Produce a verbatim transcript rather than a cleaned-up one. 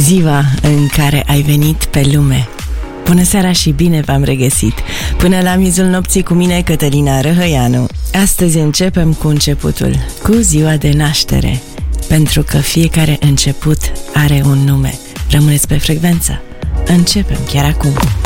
ziua în care ai venit pe lume. Bună seara și bine v-am regăsit. Până la miezul nopții cu mine, Cătălina Răhăianu. Astăzi începem cu începutul, cu ziua de naștere, pentru că fiecare început are un nume. Rămâneți pe frecvență. Începem chiar acum.